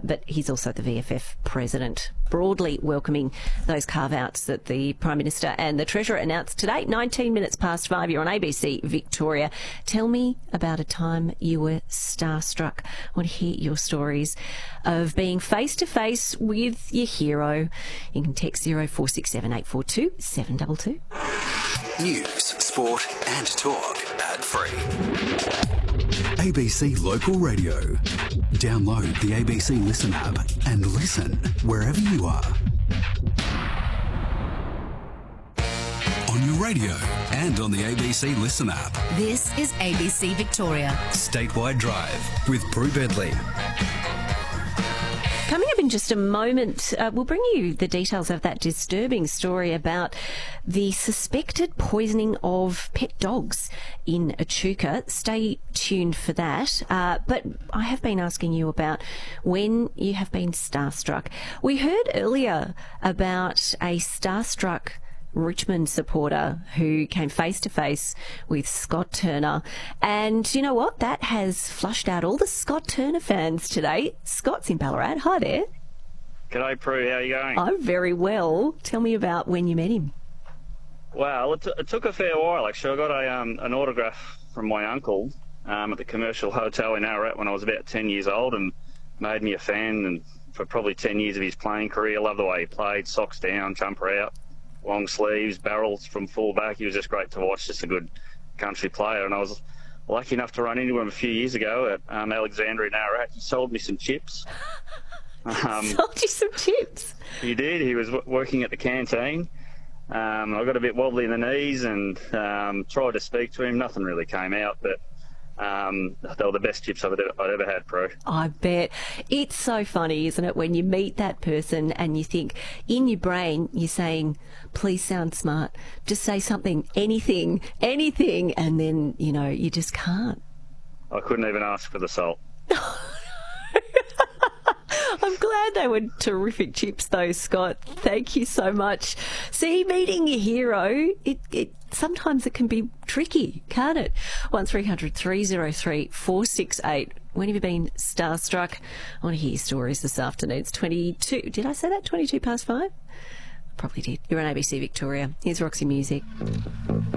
but he's also the VFF president, broadly welcoming those carve-outs that the Prime Minister and the Treasurer announced today. 19 minutes past 5, you're on ABC Victoria. Tell me about a time you were starstruck. I want to hear your stories of being face-to-face with your hero. You can text 0467 842 722. News, sport and talk ad-free. ABC Local Radio. Download the ABC Listen app and listen wherever you are. On your radio and on the ABC Listen app. This is ABC Victoria. Statewide Drive with Prue Bedley. Coming up in just a moment, we'll bring you the details of that disturbing story about the suspected poisoning of pet dogs in Echuca. Stay tuned for that. But I have been asking you about when you have been starstruck. We heard earlier about a starstruck Richmond supporter who came face to face with Scott Turner, and you know what, that has flushed out all the Scott Turner fans today. Scott's in Ballarat. Hi there. G'day Prue, how are you going? I'm very well. Tell me about when you met him. Well, it took a fair while actually. I got an autograph from my uncle at the Commercial Hotel in Ararat when I was about 10 years old, and made me a fan, and for probably 10 years of his playing career. Loved the way he played, socks down, jumper out, long sleeves, barrels from full back. He was just great to watch, just a good country player. And I was lucky enough to run into him a few years ago at Alexandria in Ararat. He sold me some chips. Sold you some chips? He did. He was working at the canteen. I got a bit wobbly in the knees and tried to speak to him. Nothing really came out, but they were the best chips I'd ever had, Pro. I bet. It's so funny, isn't it, when you meet that person and you think, in your brain, you're saying, please sound smart, just say something, anything, and then, you know, you just can't. I couldn't even ask for the salt. I'm glad they were terrific chips though, Scott. Thank you so much. See, meeting your hero, sometimes it can be tricky, can't it? 1300 303 468. When have you been starstruck? I want to hear your stories this afternoon. It's 22. Did I say that? 22 past 5? Probably did. You're on ABC Victoria. Here's Roxy Music.